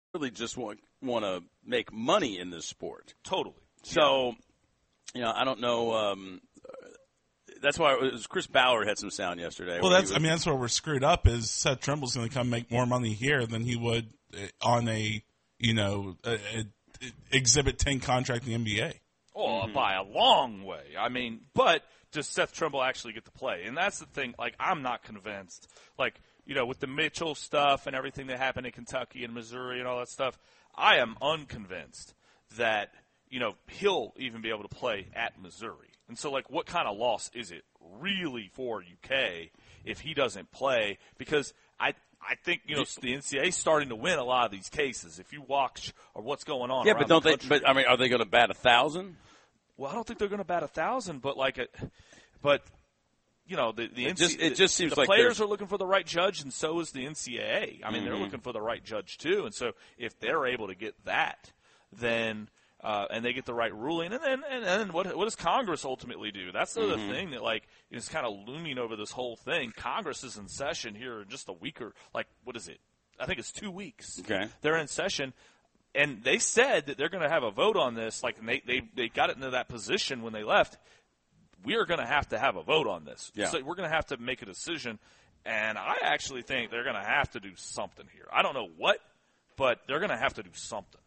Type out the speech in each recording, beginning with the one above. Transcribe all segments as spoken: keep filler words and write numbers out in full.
really just want want to make money in this sport. Totally. So, you know, I don't know. Um, that's why it was Chris Ballard had some sound yesterday. Well, that's was, I mean, that's where we're screwed up. Is Seth Trimble's going to come make more money here than he would on a you know a, a Exhibit ten contract in the N B A. Oh, mm-hmm. by a long way. I mean, but does Seth Trimble actually get to play? And that's the thing. Like, I'm not convinced. Like, you know, with the Mitchell stuff and everything that happened in Kentucky and Missouri and all that stuff, I am unconvinced that, you know, he'll even be able to play at Missouri. And so, like, what kind of loss is it really for U K if he doesn't play? Because I I think, you know, the N C double A is starting to win a lot of these cases. If you watch or what's going on yeah, around but don't the they? country. But I mean, are they going to bat a thousand? Well, I don't think they're going to bat a thousand, but like, a, but you know, the the it N C, just, it just seems the like players are looking for the right judge, and so is the N C double A. I mean, mm-hmm. they're looking for the right judge too, and so if they're able to get that, then uh, and they get the right ruling, and then and then what what does Congress ultimately do? That's the mm-hmm. other thing that like is kind of looming over this whole thing. Congress is in session here in just a week or like what is it? I think it's two weeks. Okay, they're in session. And they said that they're going to have a vote on this. Like, and they, they, they got it into that position when they left. We are going to have to have a vote on this. Yeah. So we're going to have to make a decision. And I actually think they're going to have to do something here. I don't know what, but they're going to have to do something.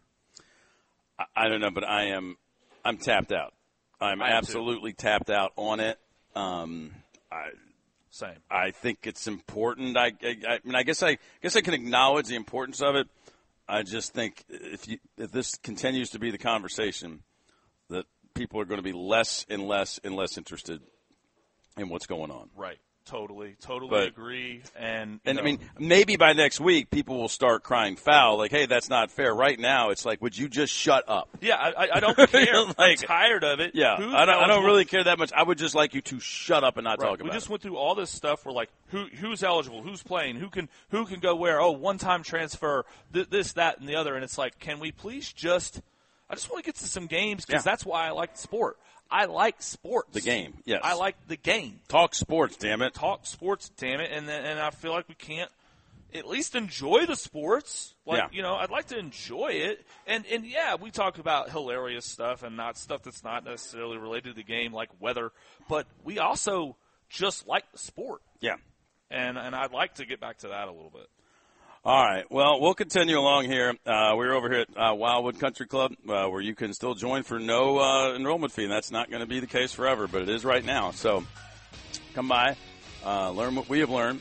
I, I don't know, but I am I'm tapped out. I'm I absolutely tapped out on it. Um, I, Same. I think it's important. I, I, I mean, I guess I guess I can acknowledge the importance of it. I just think if you if this continues to be the conversation, that people are going to be less and less and less interested in what's going on. Right. Totally. Totally but, agree. And and know, I mean, maybe by next week, people will start crying foul. Like, hey, that's not fair. Right now, it's like, would you just shut up? Yeah, I, I don't care. like, I'm tired of it. Yeah, Who's I don't. I don't eligible? really care that much. I would just like you to shut up and not Right. talk about it. We just went through all this stuff. We're like, who who's eligible? Who's playing? Who can who can go where? Oh, one time transfer. Th- this, that, and the other. And it's like, can we please just? I just want to get to some games because Yeah. that's why I like sport. I like sports. The game, yes. I like the game. Talk sports, damn it. Talk sports, damn it. And and I feel like we can't at least enjoy the sports. Like, Yeah. you know, I'd like to enjoy it. And, and yeah, we talk about hilarious stuff and not stuff that's not necessarily related to the game, like weather. But we also just like the sport. Yeah. And and I'd like to get back to that a little bit. All right. Well, we'll continue along here. Uh, we're over here at uh, Wildwood Country Club, uh, where you can still join for no uh, enrollment fee, and that's not going to be the case forever, but it is right now. So come by, uh, learn what we have learned,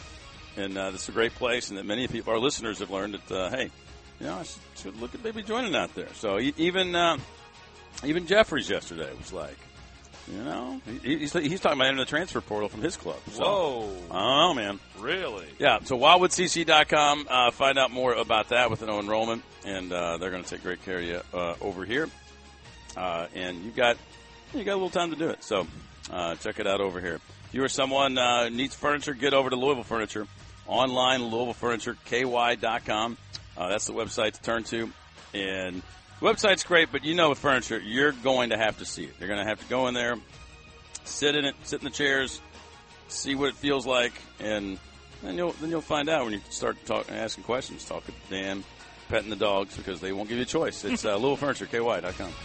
and uh, this is a great place, and that many people, our listeners, have learned that, uh, hey, you know, I should, should look at maybe joining out there. So e- even uh, even Jeffries yesterday was like, you know, he, he's, he's talking about entering the transfer portal from his club. So, Whoa. I don't know, man. Really? Yeah, so wildwood c c dot com. Uh, find out more about that with no enrollment, and uh, they're going to take great care of you uh, over here. Uh, and you got you got a little time to do it, so uh, check it out over here. If you or someone uh, needs furniture, get over to Louisville Furniture. Online, Louisville Furniture, K Y dot com. Uh, that's the website to turn to. And the website's great, but you know with furniture, you're going to have to see it. You're going to have to go in there, sit in it, sit in the chairs, see what it feels like, and then you'll then you'll find out when you start talking, asking questions, talking to Dan, petting the dogs, because they won't give you a choice. It's uh, Louisville Furniture, K Y dot com.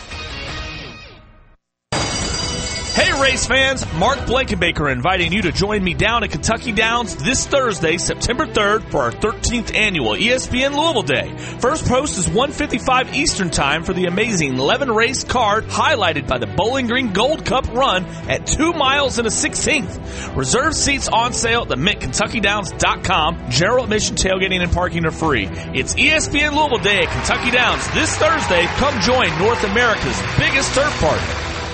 Hey, race fans! Mark Blankenbaker inviting you to join me down at Kentucky Downs this Thursday, September third, for our thirteenth annual E S P N Louisville Day. First post is one fifty-five Eastern Time for the amazing eleven-race card highlighted by the Bowling Green Gold Cup run at two miles and a sixteenth. Reserve seats on sale at the mint kentucky downs dot com. General admission, tailgating, and parking are free. It's E S P N Louisville Day at Kentucky Downs this Thursday. Come join North America's biggest turf party.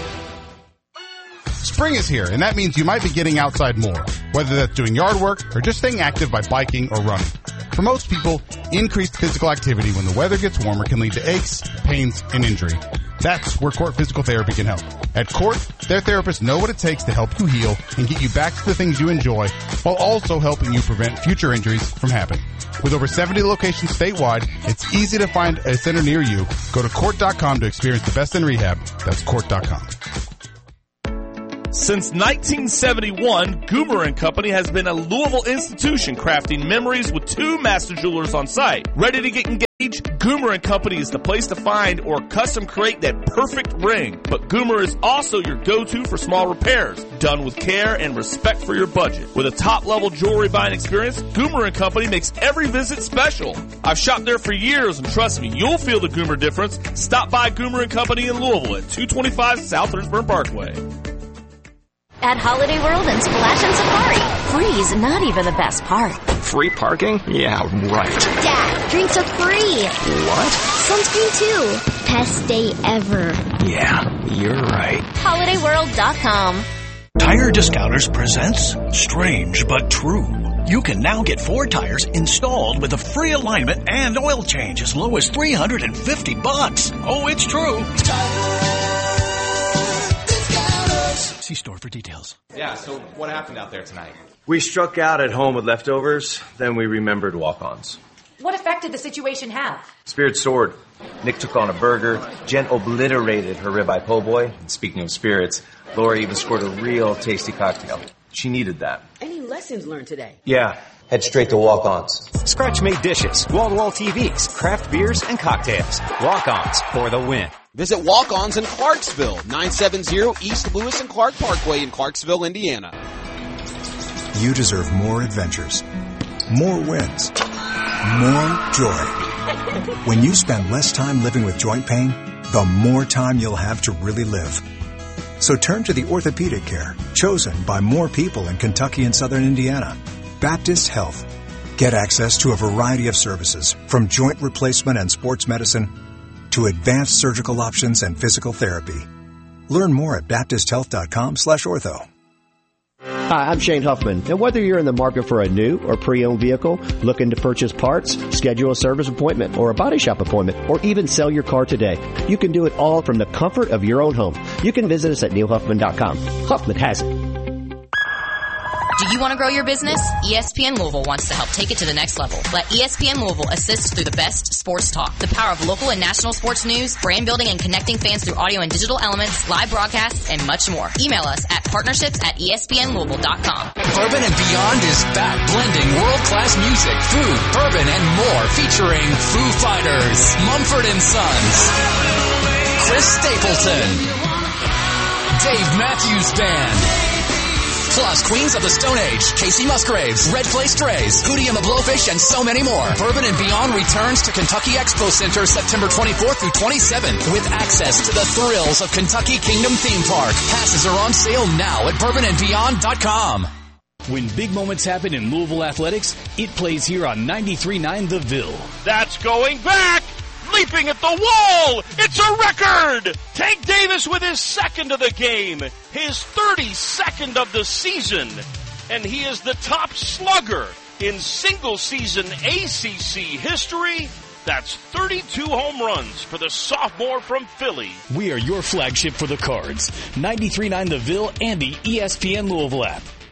Spring is here, and that means you might be getting outside more, whether that's doing yard work or just staying active by biking or running. For most people, increased physical activity when the weather gets warmer can lead to aches, pains, and injury. That's where Court Physical Therapy can help. At Court, their therapists know what it takes to help you heal and get you back to the things you enjoy, while also helping you prevent future injuries from happening. With over seventy locations statewide, it's easy to find a center near you. Go to court dot com to experience the best in rehab. That's court dot com. Since nineteen seventy-one, Goomer and Company has been a Louisville institution crafting memories with two master jewelers on site. Ready to get engaged? Goomer and Company is the place to find or custom create that perfect ring. But Goomer is also your go-to for small repairs, done with care and respect for your budget. With a top-level jewelry buying experience, Goomer and Company makes every visit special. I've shopped there for years, and trust me, you'll feel the Goomer difference. Stop by Goomer and Company in Louisville at two twenty-five South Hurstburn Parkway. At Holiday World and Splash and Safari, free's not even the best part. Free parking? Yeah, right. Dad, drinks are free. What? Sunscreen too. Best day ever. Yeah, you're right. Holiday World dot com. Tire Discounters presents Strange But True. You can now get four tires installed with a free alignment and oil change as low as three hundred fifty bucks. Oh, it's true. See store for details. Yeah, so what happened out there tonight? We struck out at home with leftovers, then we remembered walk-ons. What effect did the situation have? Spirit soared. Nick took on a burger. Jen obliterated her ribeye po' boy. And speaking of spirits, Laura even scored a real tasty cocktail. She needed that. Any lessons learned today? Yeah. Head straight to walk-ons. Scratch-made dishes, wall-to-wall T Vs, craft beers, and cocktails. Walk-ons for the win. Visit Walk-Ons in Clarksville, nine seventy East Lewis and Clark Parkway in Clarksville, Indiana. You deserve more adventures, more wins, more joy. When you spend less time living with joint pain, the more time you'll have to really live. So turn to the orthopedic care chosen by more people in Kentucky and Southern Indiana. Baptist Health. Get access to a variety of services, from joint replacement and sports medicine to advanced surgical options and physical therapy. Learn more at baptist health dot com slash ortho. Hi, I'm Shane Huffman, and whether you're in the market for a new or pre-owned vehicle, looking to purchase parts, schedule a service appointment or a body shop appointment, or even sell your car today, you can do it all from the comfort of your own home. You can visit us at neil huffman dot com. Huffman has it. Do you want to grow your business? E S P N Louisville wants to help take it to the next level. Let E S P N Louisville assist through the best sports talk, the power of local and national sports news, brand building and connecting fans through audio and digital elements, live broadcasts, and much more. Email us at partnerships at E S P N Louisville dot com. Bourbon and Beyond is back, blending world-class music, food, bourbon, and more, featuring Foo Fighters, Mumford and Sons, Chris Stapleton, Dave Matthews Band, plus Queens of the Stone Age, Casey Musgraves, Red Clay Strays, Hootie and the Blowfish, and so many more. Bourbon and Beyond returns to Kentucky Expo Center September twenty-fourth through twenty-seventh with access to the thrills of Kentucky Kingdom Theme Park. Passes are on sale now at bourbon and beyond dot com. When big moments happen in Louisville athletics, it plays here on ninety-three point nine The Ville. That's going back! Leaping at the wall! It's a record! Tank Davis with his second of the game, his thirty-second of the season, and he is the top slugger in single-season A C C history. That's thirty-two home runs for the sophomore from Philly. We are your flagship for the Cards. ninety-three point nine The Ville and the E S P N Louisville app.